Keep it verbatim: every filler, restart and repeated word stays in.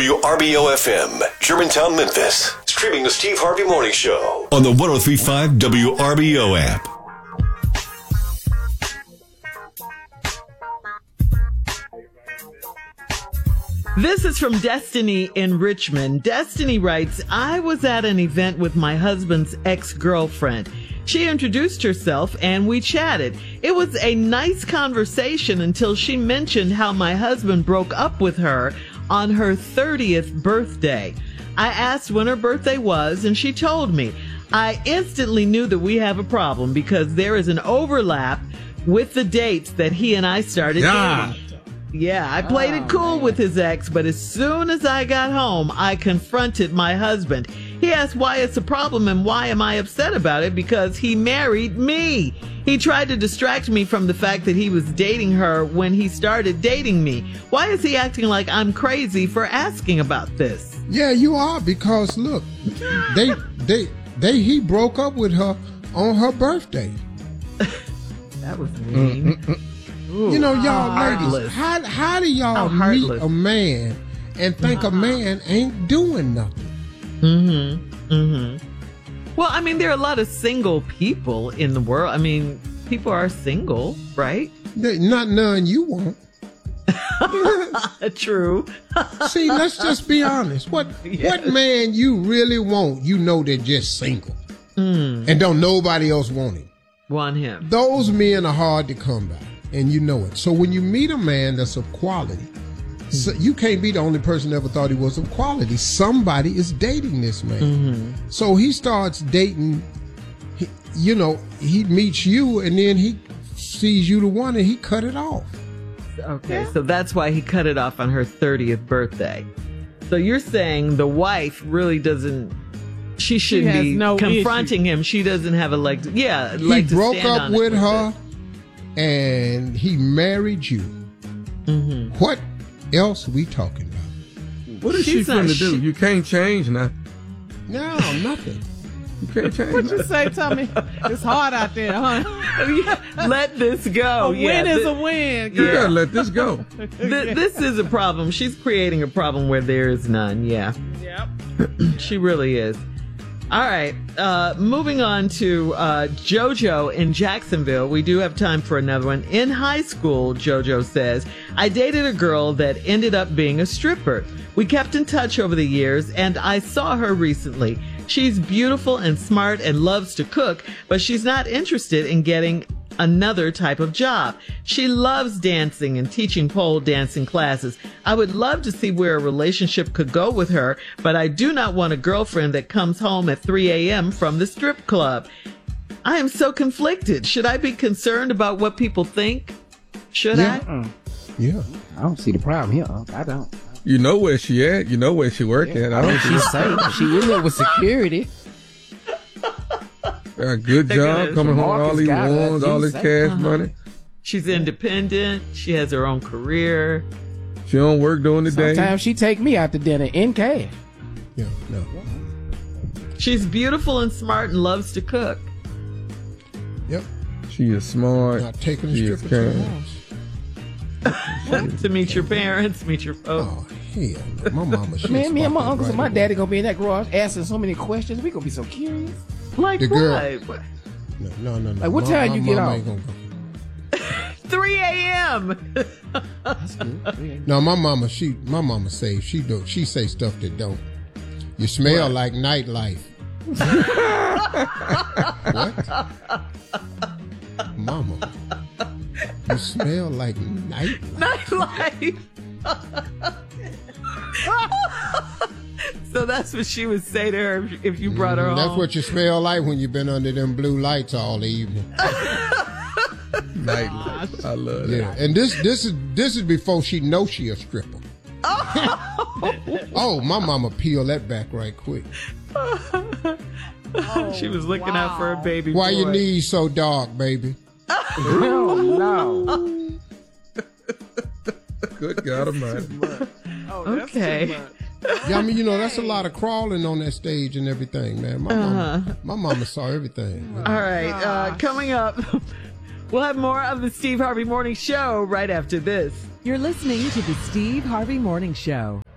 W R B O F M, Germantown, Memphis. Streaming the Steve Harvey Morning Show on the one oh three point five W R B O app. This is from Destiny in Richmond. Destiny writes, I was at an event with my husband's ex-girlfriend. She introduced herself and we chatted. It was a nice conversation until she mentioned how my husband broke up with her on her thirtieth birthday. I asked when her birthday was and she told me. I instantly knew that we have a problem because there is an overlap with the dates that he and I started Yeah. dating. Yeah, I played Oh, it cool man. with his ex, but as soon as I got home, I confronted my husband. He asked why it's a problem and why am I upset about it because he married me. He tried to distract me from the fact that he was dating her when he started dating me. Why is he acting like I'm crazy for asking about this? Yeah, you are, because look, they they they he broke up with her on her birthday. That was mean. Ooh, You know, y'all heartless. ladies, how how do y'all How meet heartless. a man and think a man ain't doing nothing? Mm-hmm. Mm-hmm. Well, I mean, there are a lot of single people in the world. I mean, people are single, right? There- Not none you want. True. See, let's just be honest. What what man you really want, you know they're just single. Mm. And don't nobody else want him. Want him. Those men are hard to come by, and you know it. So when you meet a man that's of quality, so you can't be the only person that ever thought he was of quality. Somebody is dating this man. Mm-hmm. So he starts dating, he, you know, he meets you, and then he sees you the one, and he cut it off. Okay, so that's why he cut it off on her thirtieth birthday. So you're saying the wife really doesn't, she should has be no confronting him. She doesn't have a leg to, yeah, leg He to broke stand up on it with her, this. and he married you. Mm-hmm. What else we talking about? What is She's she not- finna do? she- You can't change now. No, nothing. You can't change What you nothing. say, Tommy? It's hard out there, huh? Let this go. A yeah, win is thi- a win, You girl. gotta let this go. thi- this is a problem. She's creating a problem where there is none. Yeah. Yep. She really is. All right. Uh, moving on to uh, JoJo in Jacksonville. We do have time for another one. In high school, JoJo says, I dated a girl that ended up being a stripper. We kept in touch over the years, and I saw her recently. She's beautiful and smart and loves to cook, but she's not interested in getting another type of job. She loves dancing and teaching pole dancing classes. I would love to see where a relationship could go with her, but I do not want a girlfriend that comes home at three a.m. from the strip club. I am so conflicted. Should I be concerned about what people think? Should Yeah. I? Mm. Yeah. I don't see the problem here. Unc. I don't. You know where she at. You know where she work at. I don't see She's safe. She in there with security. got a good They're job gonna- coming home, Marcus all these got her. ones, all this She's cash Uh-huh. money. She's independent. She has her own career. She don't work during the day. Sometimes she take me out to dinner in cash. Yeah. No. She's beautiful and smart and loves to cook. Yep. She is smart. Not taking the She is stripper to the kind. house. To meet your parents, meet your folks. Oh, hell no. My mama should Man, me and my spot that uncles and right my away. daddy gonna be in that garage asking so many questions. We gonna be so curious. Like The girl- what? No, no, no. no. Like, what My- time my you get mama off? ain't gonna go. three a.m. That's good. No, my mama, she, my mama say she do, she say stuff that don't. You smell like nightlife. What? Mama, you smell like nightlife. Nightlife. So that's what she would say to her if- if you brought her Mm, home. That's what you smell like when you've been under them blue lights all evening. Nightlife. I love that. Yeah, and this this is this is before she knows she a stripper. Oh, my mama peeled that back right quick. She was looking out for her baby Why boy. your knees so dark, baby? Oh no. Good God Almighty. Oh, that's Okay. too much. Yeah, I mean, you know, that's a lot of crawling on that stage and everything, man. My mama, my mama saw everything. All right, uh, coming up, we'll have more of the Steve Harvey Morning Show right after this. You're listening to the Steve Harvey Morning Show.